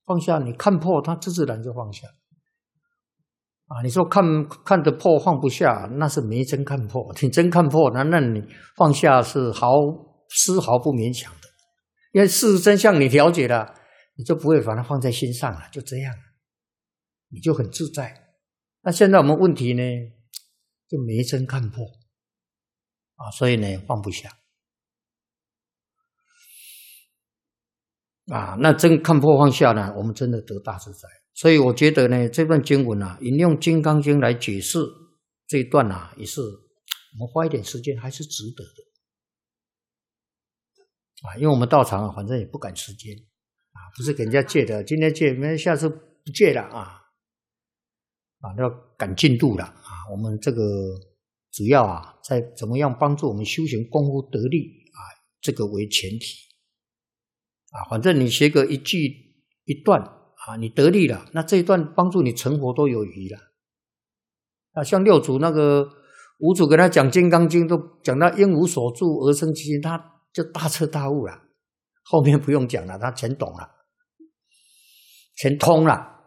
放下，你看破，它自然就放下。你说看得破放不下，那是没真看破。你真看破，那你放下是丝毫不勉强的，因为事实真相你了解了，你就不会把它放在心上了，就这样，你就很自在。那现在我们问题呢，就没真看破所以呢放不下那真看破放下呢，我们真的得大自在。所以我觉得呢，这段经文引用《金刚经》来解释这一段也是我们花一点时间还是值得的因为我们道场反正也不赶时间不是给人家借的，今天借，明天下次不借了要赶进度了我们这个主要在怎么样帮助我们修行功夫得力这个为前提反正你学个一句一段你得力了，那这一段帮助你成佛都有余了像六祖那个五祖跟他讲《金刚经》，都讲到应无所住而生其心，他就大彻大悟了，后面不用讲了，他全懂了，全通了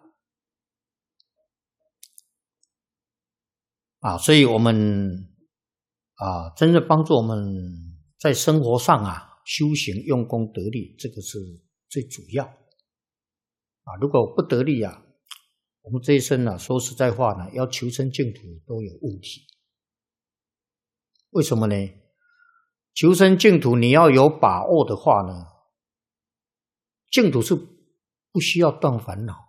所以我们真正帮助我们在生活上修行用功得力，这个是最主要如果不得力我们这一生说实在话要求生净土都有问题。为什么呢？求生净土你要有把握的话呢，净土是不需要断烦恼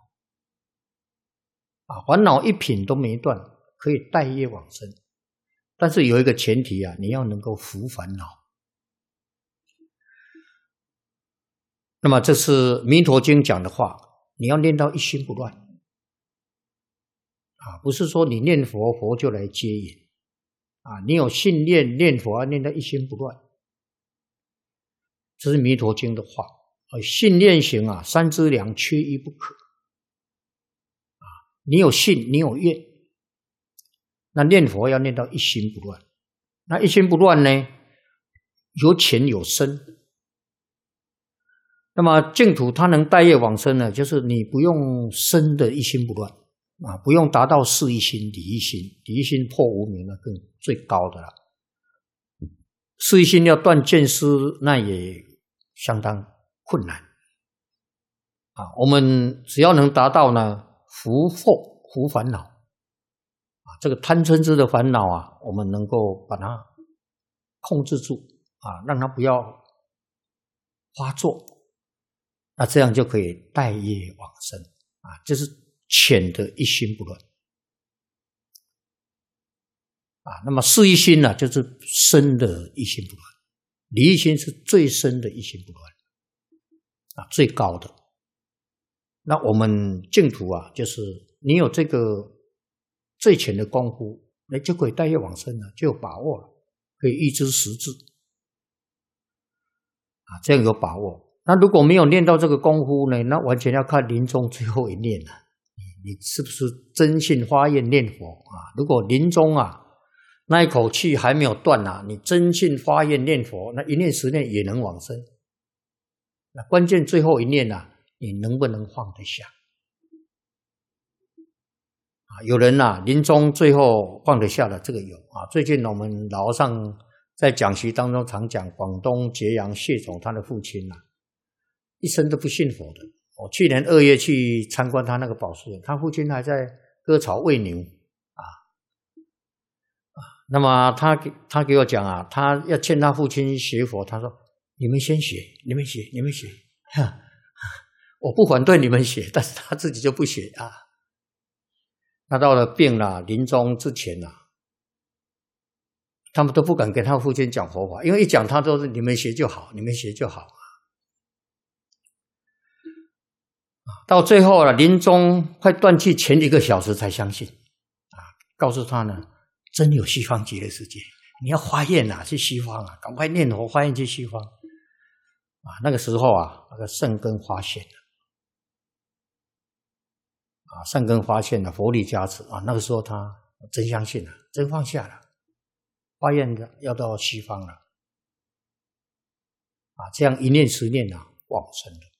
烦恼一品都没断，可以带业往生。但是有一个前提你要能够伏烦恼。那么这是弥陀经讲的话，你要念到一心不乱不是说你念佛佛就来接引你有信念念佛念到一心不乱，这是弥陀经的话信念行三资粮缺一不可你有信你有愿，那念佛要念到一心不乱。那一心不乱呢，有浅有深。那么净土它能带业往生呢，就是你不用深的一心不乱不用达到事一心理一心，理一心破无明更最高的了。事一心要断见思，那也相当困难我们只要能达到呢伏烦恼这个贪嗔痴的烦恼我们能够把它控制住让它不要发作，那这样就可以带业往生这是浅的一心不乱那么事一心呢，就是深的一心不乱，理一心是最深的一心不乱最高的。那我们净土就是你有这个最浅的功夫，那就可以带业往生了，就有把握了，可以预知时至这样有把握。那如果没有练到这个功夫呢，那完全要看临终最后一念你是不是真信发愿念佛如果临终那一口气还没有断你真信发愿念佛，那一念十念也能往生。那关键最后一念你能不能放得下有人临终最后放得下的，这个有最近我们老和尚在讲习当中常讲广东揭阳谢总他的父亲一生都不信佛的。我去年2月去参观他那个宝树园，他父亲还在割草喂牛那么他给我讲他要劝他父亲学佛，他说你们先学，你们学我不反对你们学，但是他自己就不学他到了病了临终之前他们都不敢跟他父亲讲佛法，因为一讲他都是你们学就好，你们学就好到最后临终快断气前1个小时才相信告诉他呢，真有西方极乐世界，你要发愿去西方赶快念佛发愿去西方那个时候那个善根发现了善根发现了，佛力加持那个时候他真相信了，真放下了，发愿要到西方了这样一念10念往生了。